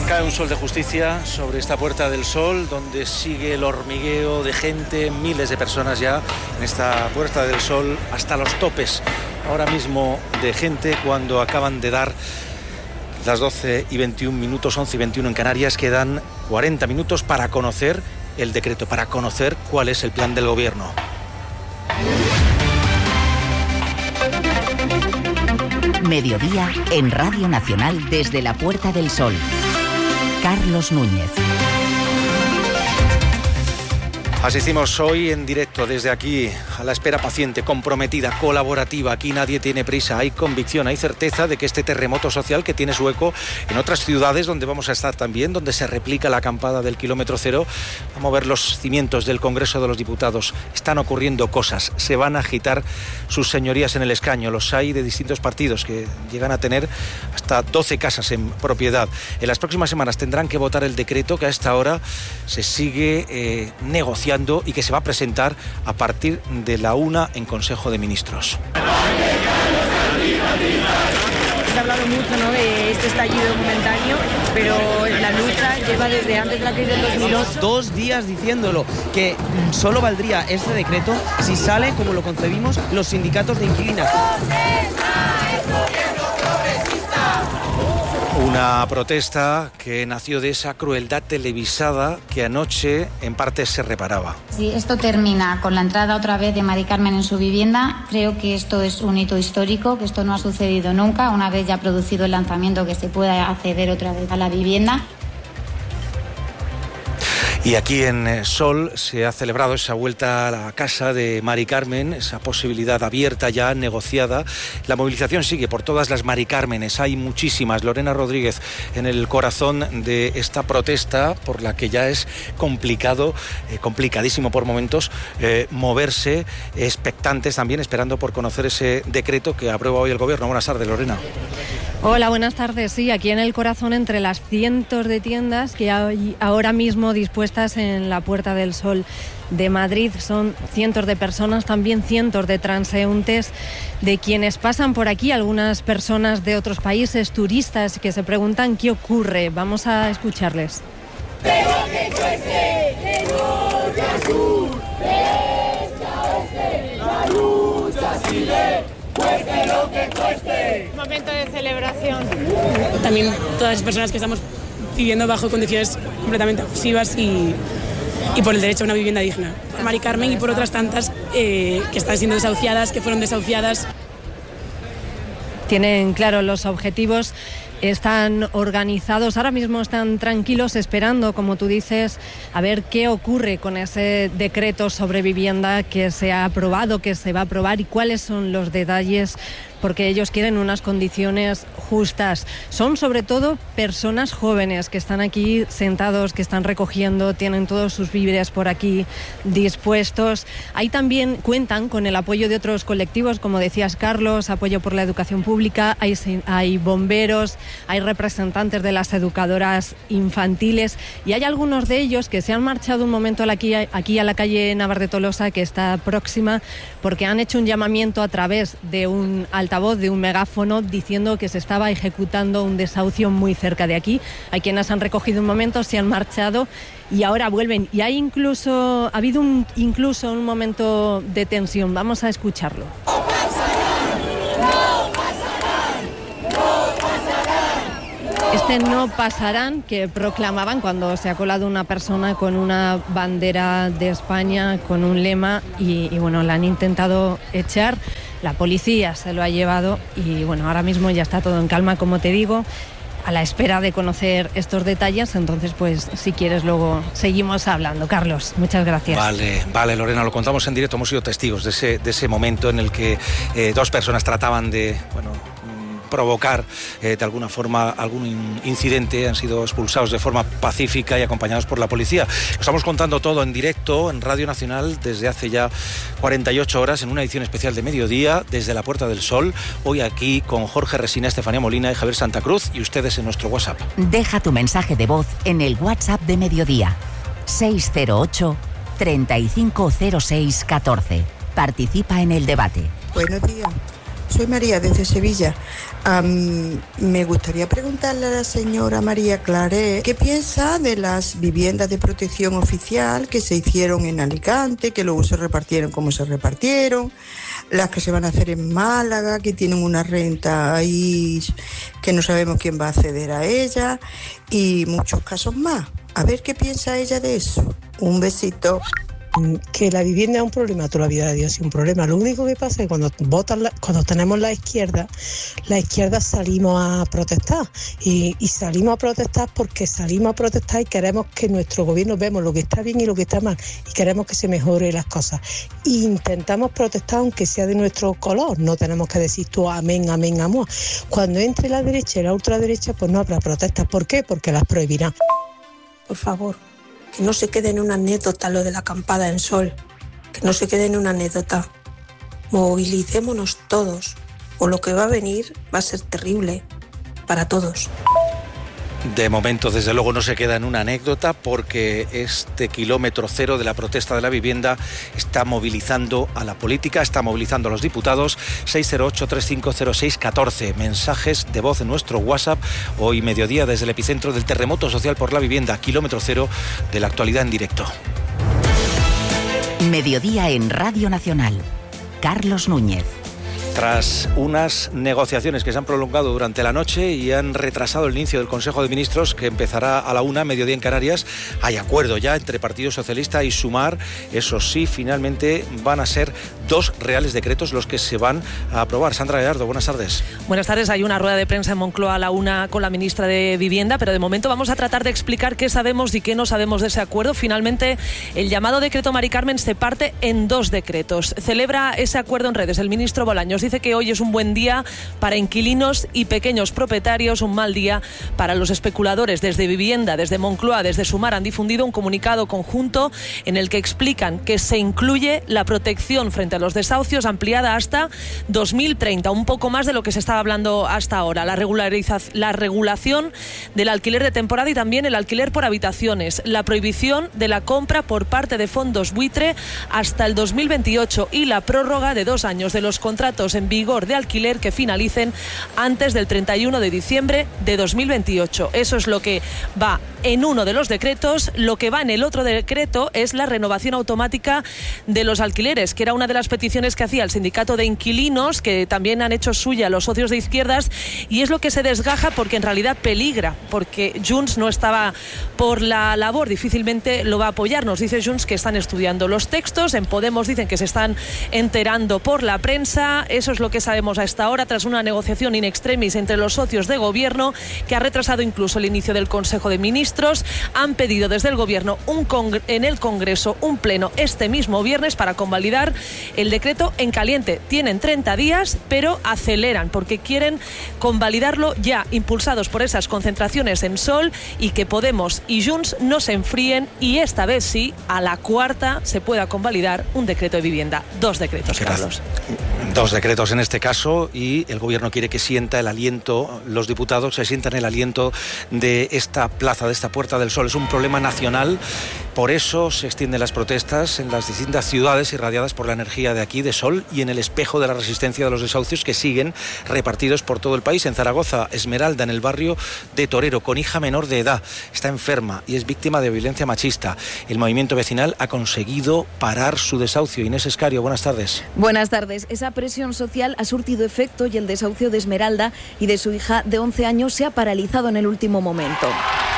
Cae un sol de justicia sobre esta Puerta del Sol, donde sigue el hormigueo de gente, miles de personas ya en esta Puerta del Sol, hasta los topes ahora mismo de gente, cuando acaban de dar las 12:21, 11:21 en Canarias. Quedan 40 minutos para conocer el decreto, para conocer cuál es el plan del gobierno. Mediodía en Radio Nacional desde la Puerta del Sol. Carlos Núñez. Asistimos hoy en directo desde aquí a la espera paciente, comprometida, colaborativa. Aquí nadie tiene prisa, hay convicción, hay certeza de que este terremoto social, que tiene su eco en otras ciudades donde vamos a estar también, donde se replica la acampada del kilómetro cero, va a mover los cimientos del Congreso de los Diputados. Están ocurriendo cosas, se van a agitar sus señorías en el escaño. Los hay de distintos partidos que llegan a tener hasta 12 casas en propiedad. En las próximas semanas tendrán que votar el decreto que a esta hora se sigue negociando y que se va a presentar a partir de la 1 en Consejo de Ministros. Se ha hablado mucho, ¿no?, de este estallido momentáneo, pero la lucha lleva desde antes de la crisis del 2008. 2 días diciéndolo, que solo valdría este decreto si sale, como lo concebimos, los sindicatos de inquilinas. Una protesta que nació de esa crueldad televisada que anoche en parte se reparaba. Si esto termina con la entrada otra vez de Mari Carmen en su vivienda, creo que esto es un hito histórico, que esto no ha sucedido nunca, una vez ya producido el lanzamiento, que se pueda acceder otra vez a la vivienda. Y aquí en Sol se ha celebrado esa vuelta a la casa de Mari Carmen, esa posibilidad abierta ya, negociada. La movilización sigue por todas las Mari Cármenes, hay muchísimas. Lorena Rodríguez, en el corazón de esta protesta, por la que ya es complicado, complicadísimo por momentos, moverse, expectantes también, esperando por conocer ese decreto que aprueba hoy el Gobierno. Buenas tardes, Lorena. Hola, buenas tardes. Sí, aquí en el corazón, entre las cientos de tiendas que hay ahora mismo dispuestas en la Puerta del Sol de Madrid. Son cientos de personas, también cientos de transeúntes, de quienes pasan por aquí, algunas personas de otros países, turistas, que se preguntan qué ocurre. Vamos a escucharles. Pero que cueste, de norte a sur, de este a oeste, la lucha sigue, cueste lo que cueste. Momento de celebración. También todas las personas que estamos viviendo bajo condiciones completamente abusivas y por el derecho a una vivienda digna. Por Mari Carmen y por otras tantas que están siendo desahuciadas, que fueron desahuciadas. Tienen claro los objetivos, están organizados, ahora mismo están tranquilos esperando, como tú dices, a ver qué ocurre con ese decreto sobre vivienda que se ha aprobado, que se va a aprobar, y cuáles son los detalles, porque ellos quieren unas condiciones justas. Son sobre todo personas jóvenes que están aquí sentados, que están recogiendo, tienen todos sus víveres por aquí dispuestos. Ahí también cuentan con el apoyo de otros colectivos, como decías, Carlos, apoyo por la educación pública, hay bomberos, hay representantes de las educadoras infantiles, y hay algunos de ellos que se han marchado un momento aquí a la calle Navarre de Tolosa, que está próxima, porque han hecho un llamamiento a través de un altavoz, de un megáfono, diciendo que se estaba ejecutando un desahucio muy cerca de aquí. Hay quienes han recogido un momento, se han marchado y ahora vuelven. Y ha habido un momento de tensión. Vamos a escucharlo. Este no pasarán que proclamaban cuando se ha colado una persona con una bandera de España, con un lema, y bueno, la han intentado echar. La policía se lo ha llevado y bueno, ahora mismo ya está todo en calma, como te digo, a la espera de conocer estos detalles. Entonces, pues, si quieres, luego seguimos hablando. Carlos, muchas gracias. Vale, Lorena, lo contamos en directo. Hemos sido testigos de ese momento en el que 2 personas trataban de, provocar de alguna forma algún incidente. Han sido expulsados de forma pacífica y acompañados por la policía. Lo estamos contando todo en directo en Radio Nacional desde hace ya 48 horas en una edición especial de mediodía desde la Puerta del Sol. Hoy aquí con Jorge Resina, Estefanía Molina y Javier Santa Cruz, y ustedes en nuestro WhatsApp. Deja tu mensaje de voz en el WhatsApp de Mediodía 608 350614. Participa en el debate. Buenos días. Soy María desde Sevilla. Me gustaría preguntarle a la señora María Claret qué piensa de las viviendas de protección oficial que se hicieron en Alicante, que luego se repartieron como se repartieron, las que se van a hacer en Málaga, que tienen una renta ahí que no sabemos quién va a acceder a ella, y muchos casos más. A ver qué piensa ella de eso. Un besito. Que la vivienda es un problema, toda la vida de Dios es un problema. Lo único que pasa es que cuando tenemos la izquierda salimos a protestar y salimos a protestar porque salimos a protestar y queremos que nuestro gobierno vemos lo que está bien y lo que está mal y queremos que se mejore las cosas. E intentamos protestar aunque sea de nuestro color, no tenemos que decir tú amén, amén, amor. Cuando entre la derecha y la ultraderecha pues no habrá protestas. ¿Por qué? Porque las prohibirán. Por favor, que no se quede en una anécdota lo de la acampada en Sol, que no se quede en una anécdota. Movilicémonos todos, o lo que va a venir va a ser terrible para todos. De momento, desde luego, no se queda en una anécdota porque este kilómetro cero de la protesta de la vivienda está movilizando a la política, está movilizando a los diputados. 608-3506-14. Mensajes de voz en nuestro WhatsApp. Hoy mediodía desde el epicentro del terremoto social por la vivienda, kilómetro cero de la actualidad en directo. Mediodía en Radio Nacional. Carlos Núñez. Tras unas negociaciones que se han prolongado durante la noche y han retrasado el inicio del Consejo de Ministros, que empezará a la 1, mediodía en Canarias, hay acuerdo ya entre Partido Socialista y Sumar. Eso sí, finalmente van a ser 2 reales decretos los que se van a aprobar. Sandra Gallardo, buenas tardes. Buenas tardes. Hay una rueda de prensa en Moncloa a la 1 con la ministra de Vivienda, pero de momento vamos a tratar de explicar qué sabemos y qué no sabemos de ese acuerdo. Finalmente, el llamado decreto Mari Carmen se parte en 2 decretos. Celebra ese acuerdo en redes el ministro Bolaños. Dice que hoy es un buen día para inquilinos y pequeños propietarios, un mal día para los especuladores. Desde Vivienda, desde Moncloa, desde Sumar han difundido un comunicado conjunto en el que explican que se incluye la protección frente a los desahucios ampliada hasta 2030, un poco más de lo que se estaba hablando hasta ahora. La regulación del alquiler de temporada y también el alquiler por habitaciones, la prohibición de la compra por parte de fondos buitre hasta el 2028 y la prórroga de 2 años de los contratos en vigor de alquiler que finalicen antes del 31 de diciembre de 2028. Eso es lo que va en uno de los decretos. Lo que va en el otro decreto es la renovación automática de los alquileres, que era una de las peticiones que hacía el sindicato de inquilinos, que también han hecho suya los socios de izquierdas, y es lo que se desgaja porque en realidad peligra, porque Junts no estaba por la labor, difícilmente lo va a apoyar. Nos dice Junts que están estudiando los textos, en Podemos dicen que se están enterando por la prensa. Eso es lo que sabemos a esta hora, tras una negociación in extremis entre los socios de gobierno que ha retrasado incluso el inicio del Consejo de Ministros. Han pedido desde el gobierno en el Congreso un pleno este mismo viernes para convalidar el decreto en caliente. Tienen 30 días, pero aceleran porque quieren convalidarlo ya, impulsados por esas concentraciones en Sol, y que Podemos y Junts no se enfríen y esta vez sí, a la 4ª se pueda convalidar un decreto de vivienda. 2 decretos, Carlos. 2 decretos en este caso, y el gobierno quiere que sienta el aliento, los diputados se sientan el aliento de esta plaza, de esta Puerta del Sol. Es un problema nacional, por eso se extienden las protestas en las distintas ciudades irradiadas por la energía de aquí, de Sol, y en el espejo de la resistencia de los desahucios que siguen repartidos por todo el país. En Zaragoza, Esmeralda, en el barrio de Torero, con hija menor de edad, está enferma y es víctima de violencia machista. El movimiento vecinal ha conseguido parar su desahucio. Inés Escario, buenas tardes. Buenas tardes. Esa presión social ha surtido efecto y el desahucio de Esmeralda y de su hija de 11 años se ha paralizado en el último momento.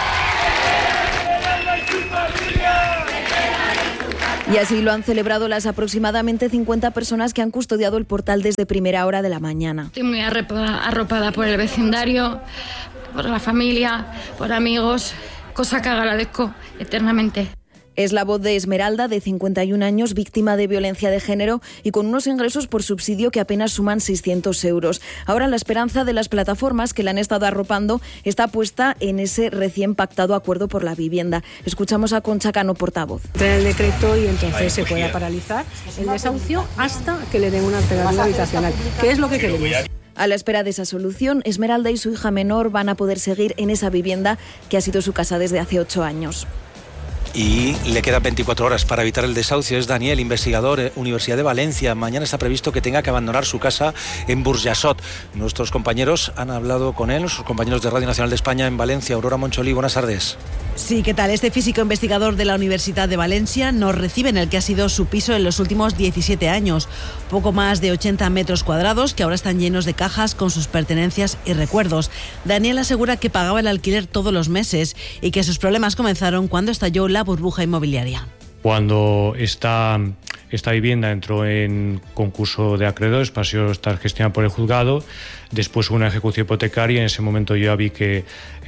Y así lo han celebrado las aproximadamente 50 personas que han custodiado el portal desde primera hora de la mañana. Estoy muy arropada por el vecindario, por la familia, por amigos, cosa que agradezco eternamente. Es la voz de Esmeralda, de 51 años, víctima de violencia de género y con unos ingresos por subsidio que apenas suman 600 euros. Ahora la esperanza de las plataformas que la han estado arropando está puesta en ese recién pactado acuerdo por la vivienda. Escuchamos a Concha Cano, portavoz. El decreto y entonces se pueda paralizar el desahucio hasta que le den una alternativa habitacional, que es lo que queremos. A la espera de esa solución, Esmeralda y su hija menor van a poder seguir en esa vivienda que ha sido su casa desde hace 8 años. Y le quedan 24 horas para evitar el desahucio. Es Daniel, investigador, Universidad de Valencia. Mañana está previsto que tenga que abandonar su casa en Burjassot. Nuestros compañeros han hablado con él, sus compañeros de Radio Nacional de España en Valencia. Aurora Moncholí, buenas tardes. Sí, ¿qué tal? Este físico investigador de la Universidad de Valencia nos recibe en el que ha sido su piso en los últimos 17 años. Poco más de 80 metros cuadrados que ahora están llenos de cajas con sus pertenencias y recuerdos. Daniel asegura que pagaba el alquiler todos los meses y que sus problemas comenzaron cuando estalló la burbuja inmobiliaria. Cuando esta vivienda entró en concurso de acreedores, pasó a estar gestionada por el juzgado, después hubo una ejecución hipotecaria y en ese momento yo ya vi que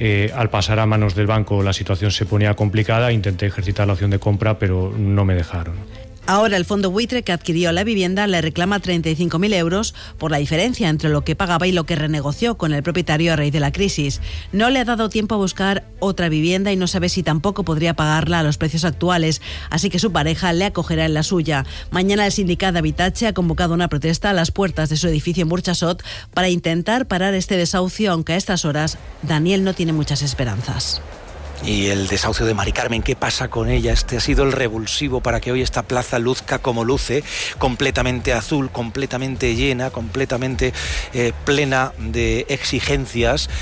al pasar a manos del banco la situación se ponía complicada, intenté ejercitar la opción de compra pero no me dejaron. Ahora el fondo buitre que adquirió la vivienda le reclama 35.000 euros por la diferencia entre lo que pagaba y lo que renegoció con el propietario a raíz de la crisis. No le ha dado tiempo a buscar otra vivienda y no sabe si tampoco podría pagarla a los precios actuales, así que su pareja le acogerá en la suya. Mañana el sindicat d'Habitatge ha convocado una protesta a las puertas de su edificio en Burjassot para intentar parar este desahucio, aunque a estas horas Daniel no tiene muchas esperanzas. Y el desahucio de Mari Carmen, ¿qué pasa con ella? Este ha sido el revulsivo para que hoy esta plaza luzca como luce, completamente azul, completamente llena, completamente plena de exigencias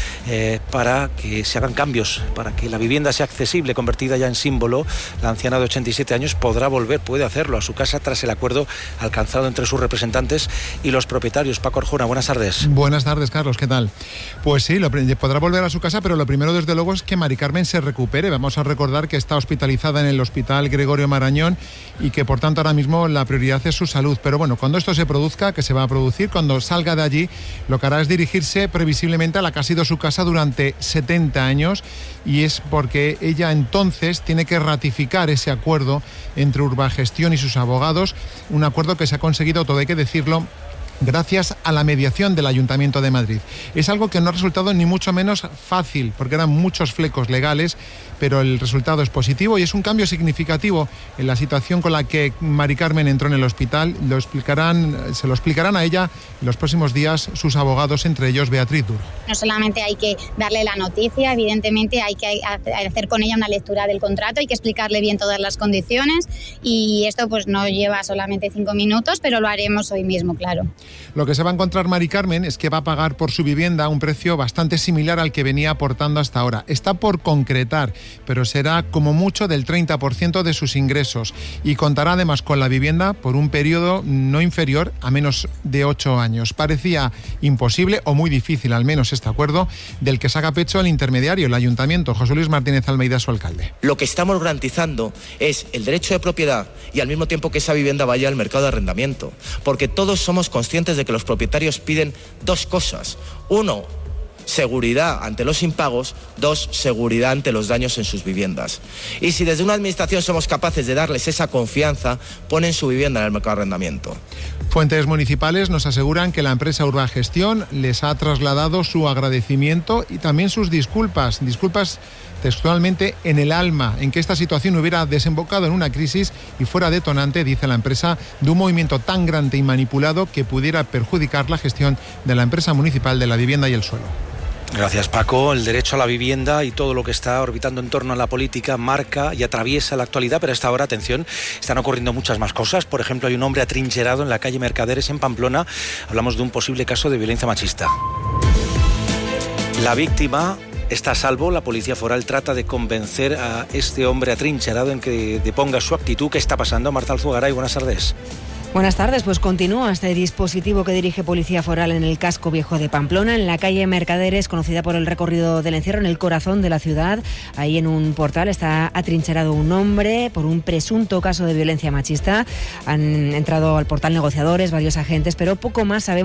para que se hagan cambios, para que la vivienda sea accesible, convertida ya en símbolo. La anciana de 87 años puede hacerlo a su casa tras el acuerdo alcanzado entre sus representantes y los propietarios. Paco Arjona, buenas tardes. Buenas tardes, Carlos, ¿qué tal? Pues sí, podrá volver a su casa, pero lo primero desde luego es que Mari Carmen se recupere. Vamos a recordar que está hospitalizada en el Hospital Gregorio Marañón y que por tanto ahora mismo la prioridad es su salud. Pero bueno, cuando esto se produzca, que se va a producir, cuando salga de allí, lo que hará es dirigirse previsiblemente a la que ha sido su casa durante 70 años y es porque ella entonces tiene que ratificar ese acuerdo entre Urbagestión y sus abogados, un acuerdo que se ha conseguido, todo hay que decirlo, gracias a la mediación del Ayuntamiento de Madrid. Es algo que no ha resultado ni mucho menos fácil, porque eran muchos flecos legales, pero el resultado es positivo y es un cambio significativo en la situación con la que Mari Carmen entró en el hospital. Se lo explicarán a ella en los próximos días sus abogados, entre ellos Beatriz Duro. No solamente hay que darle la noticia, evidentemente hay que hacer con ella una lectura del contrato, hay que explicarle bien todas las condiciones y esto pues no lleva solamente 5 minutos, pero lo haremos hoy mismo, claro. Lo que se va a encontrar Mari Carmen es que va a pagar por su vivienda un precio bastante similar al que venía aportando hasta ahora. Está por concretar, pero será como mucho del 30% de sus ingresos y contará además con la vivienda por un periodo no inferior a menos de 8 años. Parecía imposible o muy difícil al menos este acuerdo del que saca pecho el intermediario, el Ayuntamiento. José Luis Martínez Almeida, su alcalde. Lo que estamos garantizando es el derecho de propiedad y al mismo tiempo que esa vivienda vaya al mercado de arrendamiento, porque todos somos conscientes de que los propietarios piden dos cosas. Uno, seguridad ante los impagos. Dos, seguridad ante los daños en sus viviendas. Y si desde una administración somos capaces de darles esa confianza, ponen su vivienda en el mercado de arrendamiento. Fuentes municipales nos aseguran que la empresa Urbagestión les ha trasladado su agradecimiento y también sus disculpas textualmente en el alma, en que esta situación hubiera desembocado en una crisis y fuera detonante, dice la empresa, de un movimiento tan grande y manipulado que pudiera perjudicar la gestión de la empresa municipal de la vivienda y el suelo. Gracias, Paco. El derecho a la vivienda y todo lo que está orbitando en torno a la política marca y atraviesa la actualidad, pero a esta hora, atención, están ocurriendo muchas más cosas. Por ejemplo, hay un hombre atrincherado en la calle Mercaderes en Pamplona. Hablamos de un posible caso de violencia machista. La víctima está a salvo. La policía foral trata de convencer a este hombre atrincherado en que deponga su actitud. ¿Qué está pasando? Marta Alzugaray, buenas tardes. Buenas tardes, pues continúa este dispositivo que dirige Policía Foral en el casco viejo de Pamplona, en la calle Mercaderes, conocida por el recorrido del encierro, en el corazón de la ciudad. Ahí en un portal está atrincherado un hombre por un presunto caso de violencia machista. Han entrado al portal negociadores, varios agentes, pero poco más sabemos